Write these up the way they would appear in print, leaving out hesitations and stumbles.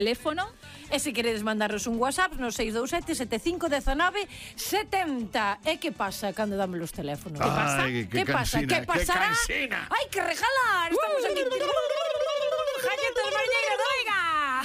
teléfono. E se queredes mandarnos un WhatsApp no 627 75 19 70. E que pasa cando damos os teléfonos? Que pasa? Que pasa? Que pasará? Hai que regalar. Estamos aquí. Galletas mariñeiras da Veiga.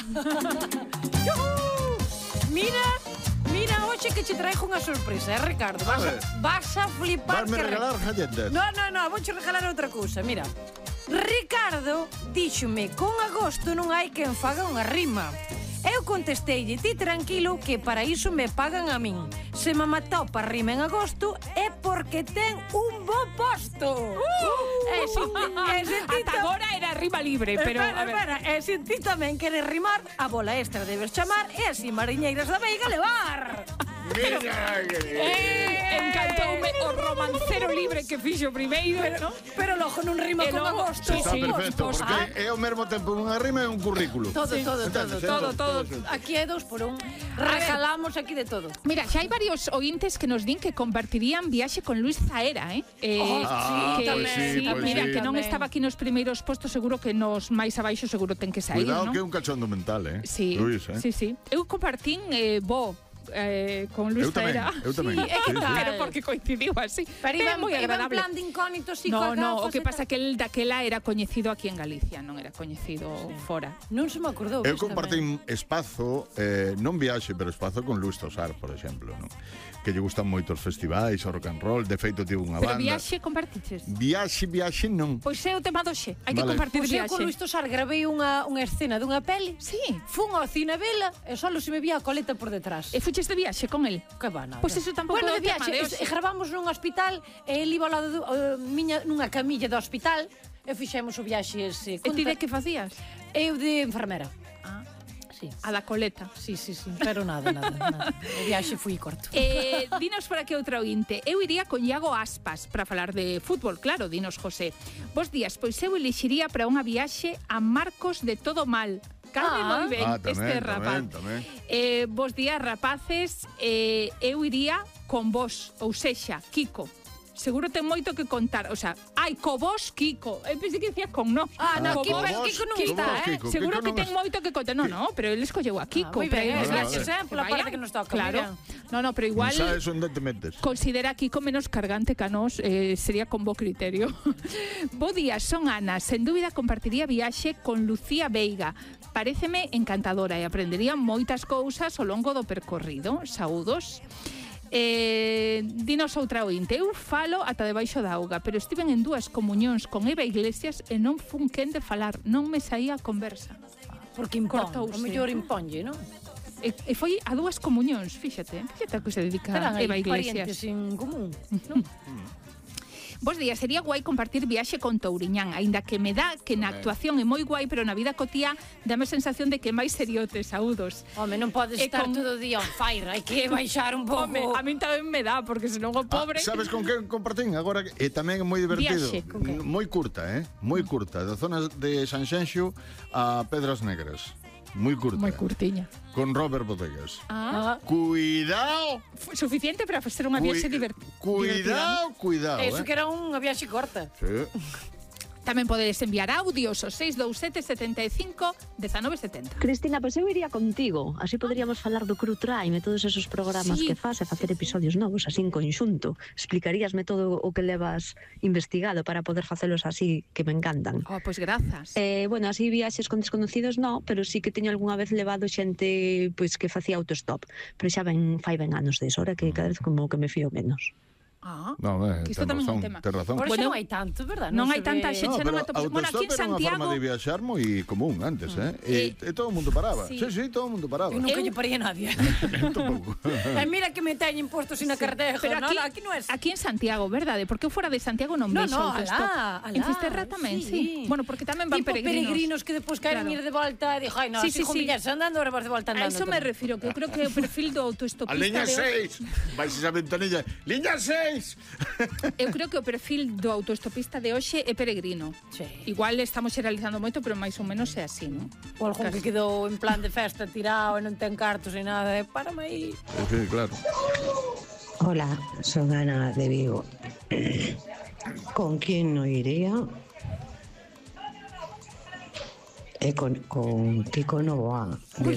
Mira, hoxe que che traigo unha sorpresa, Ricardo. Vas a flipar. Vasme regalar galletas? No, vouche regalar outra cousa, mira. Ricardo díxome con agosto non hai quen faga unha rima. Eu contesteille, ti tranquilo que para iso me pagan a min. Se me matou para rima en agosto é porque ten un bo posto. Ata agora era rima libre, pero Espera, e se ti tamén queres rimar, a bola extra debes chamar e así Mariñeiras da Veiga levar. Encantoume o romancero libre que fixo primeiro, pero logo non rima con agosto. Está perfecto, porque é ao mesmo tempo unha rima e un currículo. Todo. Aquí é 2 por 1. Regalamos aquí de todo. Mira, xa hai varios ointes que nos din que compartirían viaxe con Luis Zaera, tamén. Mira, que non estaba aquí nos primeiros postos, seguro que nos máis abaixo seguro ten que sair, Cuidado non? que é un cachondo mental, Sí, Luis, sí. Eu compartín con Luis Zaera. Eu tamén. Pero porque coincidiu así. Pero iba moi agradable. En plan de incógnito, así No, o que pasa que el daquela era coñecido aquí en Galicia, non era coñecido fora. Non se me acordou. Eu compartín espazo, non viaxe, pero espazo con Luis Tosar, por exemplo, non? Que lle gustan moito os festivais, o rock and roll, de feito tivo unha banda. Pero viaxe compartiches? Viaxe non. Pois é o tema do xe, hai que compartir viaxe. Pois eu con Luis Tosar gravei unha escena dunha peli. Sí. Fun ao cine vela e só se me vía a coleta por detrás. E fuches de viaxe con el? Que va nada. Pois eso tampouco de é o tema viaxe, de hoxe. gravamos nun hospital e el iba ao lado nunha camilla do hospital e fixemos o viaxe ese. E ti de que facías? Eu de enfermera. Sí. A da coleta. Sí, pero nada. O viaxe foi corto. Dinos por aquí outro ointe. Eu iría con Iago Aspas para falar de fútbol, claro, dinos José. Bos días, pois eu elixiría para unha viaxe a Marcos de Todo Mal. Calme moi ben este rapaz. Tamén. Bos días, rapaces. Eu iría con vos, ou sexa, Kiko. Seguro ten moito que contar. O sea, co vos, Kiko. Eu pensei que decía con no. Kiko non está, Seguro que ten moito que contar. No, pero ele escolleu a Kiko. Moi ben, gracias, pola parte que nos toca. Claro. No, pero igual... Non sabes onde te metes. Considera a Kiko menos cargante que a nós, sería con bo criterio. Bo día, son Ana. Sen dúbida compartiría viaxe con Lucía Veiga. Paréceme encantadora e aprendería moitas cousas ao longo do percorrido. Saúdos. Dinos outra ointe. Eu falo ata debaixo da auga, pero estiven en 2 comunións con Eva Iglesias e non fun quen de falar, non me saía a conversa. Porque impón, o mellor imponlle, non? E foi a 2 comunións, fíxate a que se dedica Eva Iglesias. Parientes en común, non? Bos días, sería guai compartir viaxe con Touriñán, aínda que me dá que na actuación é moi guai, pero na vida cotía dame a sensación de que é máis seriote, saúdos. Home, non podes estar todo o día on fire, hai que baixar un pouco. Home, a min tamén me dá, porque senón o pobre... Sabes con que compartín? Agora, tamén é moi divertido. Viaxe, moi curta, moi curta. Da zona de Sanxenxo a Pedras Negras. Moi curta. Moi curtiña. Con Robert Bodegas. Cuidado! Suficiente para facer unha viaxe divertida. Cuidado. Eso que era unha viaxe corta. Sí. Tamén podedes enviar audios ao 627 75 1970. Cristina, pois eu iría contigo. Así poderíamos falar do Crew Time e todos esos programas que faz e facer episodios novos así en conxunto. Explicaríasme todo o que levas investigado para poder facelos así, que me encantan. Pois grazas. Bueno, así viaxes con desconocidos no, pero sí que teño algunha vez levado xente pois que facía autostop. Pero xa fai ben anos deso, ahora que cada vez como que me fío menos. Que isto tamén é un tema. Ten razón. Por eso non hai tanto, verdad? Non hai tanta xente, non atopes. Bueno, aquí en Santiago... Era unha forma de viaxar moi común antes, E todo o mundo paraba. Sí, todo o mundo paraba. Eu nunca lle paría a nadie. Mira que me teñen postos na carretera. Pero aquí non é. Aquí en Santiago, verdade? Porque eu fora de Santiago non vexo autostop. En Fisterra tamén, sí. Bueno, porque tamén van peregrinos que depois queren ir de volta e dixo, ai, non, así con billas andando, ahora vas de volta andando. A iso me refiro, que eu creo que o perfil do autoestopista... A liña 6! Vais a ventanilla. Liña 6! Eu creo que o perfil do autoestopista de hoxe é peregrino. Igual estamos xeralizando moito, pero máis ou menos é así, non? Ou algún que quedou en plan de festa tirado e non ten cartos e nada, párame aí. Sí, claro. Hola, son Ana de Vigo. ¿Con quién no iría? con Kiko Novoa.